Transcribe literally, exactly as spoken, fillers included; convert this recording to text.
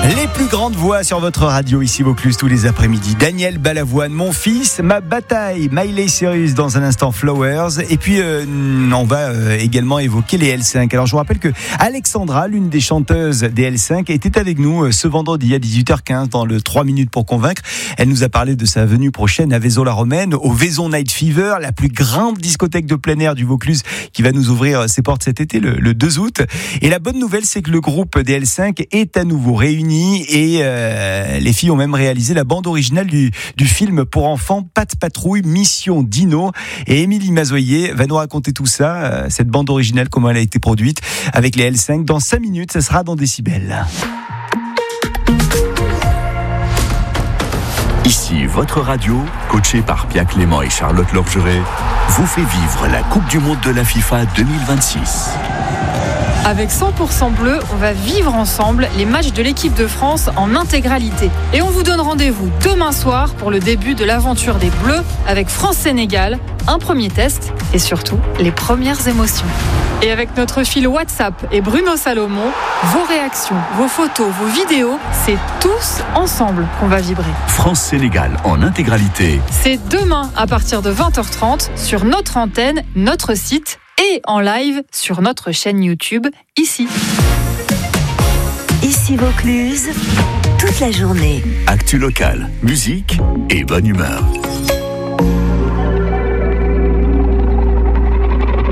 Les plus grandes voix sur votre radio, ici Vaucluse tous les après-midi. Daniel Balavoine, Mon fils, Ma bataille, Miley Cyrus dans un instant, Flowers. Et puis euh, on va euh, également évoquer les L cinq. Alors je vous rappelle que Alexandra, l'une des chanteuses des L cinq, était avec nous euh, ce vendredi à dix-huit heures quinze dans le trois minutes pour convaincre. Elle nous a parlé de sa venue prochaine à Vaison-la-Romaine, au Vaison Night Fever, la plus grande discothèque de plein air du Vaucluse qui va nous ouvrir ses portes cet été, le, le deux août. Et la bonne nouvelle, c'est que le groupe des L cinq est à nouveau réuni. Et euh, les filles ont même réalisé la bande originale du, du film pour enfants Pat' Patrouille, Mission Dino. Et Émilie Mazoyer va nous raconter tout ça, euh, cette bande originale, comment elle a été produite avec les L cinq. Dans cinq minutes, ça sera dans Décibel. Ici, votre radio, coachée par Pia Clément et Charlotte Lorgeret, vous fait vivre la Coupe du Monde de la FIFA deux mille vingt-six. Avec cent pour cent bleu, on va vivre ensemble les matchs de l'équipe de France en intégralité. Et on vous donne rendez-vous demain soir pour le début de l'aventure des Bleus avec France-Sénégal, un premier test et surtout les premières émotions. Et avec notre fil WhatsApp et Bruno Salomon, vos réactions, vos photos, vos vidéos, c'est tous ensemble qu'on va vibrer. France-Sénégal en intégralité. C'est demain à partir de vingt heures trente sur notre antenne, notre site et en live sur notre chaîne YouTube, ici. Ici Vaucluse, toute la journée. Actu local, musique et bonne humeur.